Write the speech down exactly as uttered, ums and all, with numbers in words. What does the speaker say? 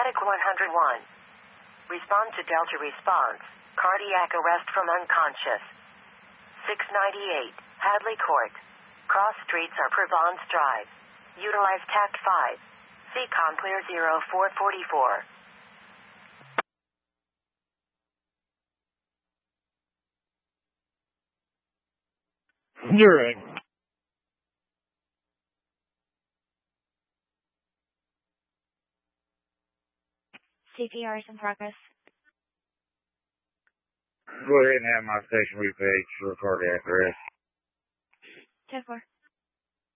Medic one oh one. Respond to Delta response. Cardiac arrest from unconscious. six ninety-eight, Hadley Court. Cross streets are Provence Drive. Utilize Tact five. C COM clear zero four forty-four. You're right. C P R is in progress. Go ahead and have my station repage for cardiac arrest. ten four.